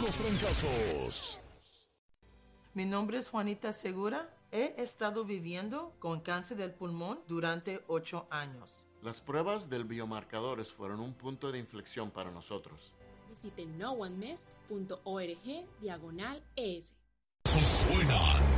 los trancazos. Mi nombre es Juanita Segura. He estado viviendo con cáncer del pulmón durante 8 años. Las pruebas del biomarcadores fueron un punto de inflexión para nosotros. Visite noonemest.org/es. Suenan